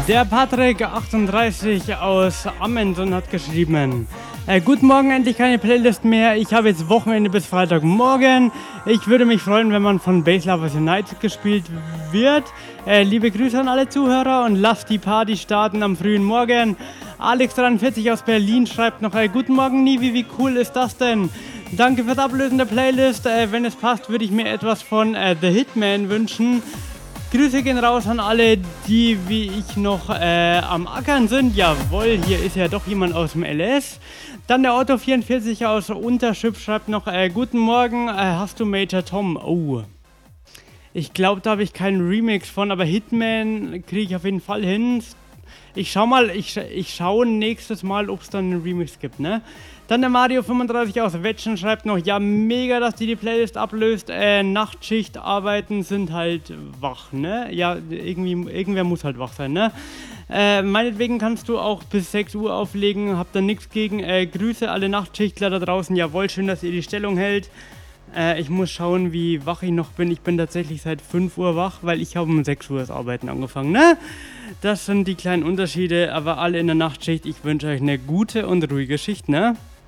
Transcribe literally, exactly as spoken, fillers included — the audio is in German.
Der Patrick achtunddreißig aus Ammenton hat geschrieben: äh, Guten Morgen, endlich keine Playlist mehr. Ich habe jetzt Wochenende bis Freitagmorgen. Ich würde mich freuen, wenn man von Bass Lovers United gespielt wird. Äh, liebe Grüße an alle Zuhörer und lasst die Party starten am frühen Morgen. Alex dreiundvierzig aus Berlin schreibt noch: äh, Guten Morgen, Nivi, wie cool ist das denn? Danke fürs Ablösen der Playlist. Äh, wenn es passt, würde ich mir etwas von äh, The Hitman wünschen. Grüße gehen raus an alle, die wie ich noch äh, am Ackern sind. Jawohl, hier ist ja doch jemand aus dem L S. Dann der Otto vierundvierzig aus Unterschüpp schreibt noch: äh, Guten Morgen, äh, hast du Major Tom? Oh, ich glaube, da habe ich keinen Remix von, aber Hitman kriege ich auf jeden Fall hin. Ich schau mal, ich, ich schaue nächstes Mal, ob es dann einen Remix gibt, ne? Dann der Mario fünfunddreißig aus Wetschen schreibt noch: Ja, mega, dass die die Playlist ablöst. Äh, Nachtschicht arbeiten sind halt wach, ne? Ja, irgendwie, irgendwer muss halt wach sein, ne? Äh, meinetwegen kannst du auch bis sechs Uhr auflegen, hab da nichts gegen. Äh, Grüße alle Nachtschichtler da draußen. Jawohl, schön, dass ihr die Stellung hält. Äh, ich muss schauen, wie wach ich noch bin. Ich bin tatsächlich seit fünf Uhr wach, weil ich habe um sechs Uhr das Arbeiten angefangen, ne? Das sind die kleinen Unterschiede, aber alle in der Nachtschicht. Ich wünsche euch eine gute und ruhige Schicht, ne?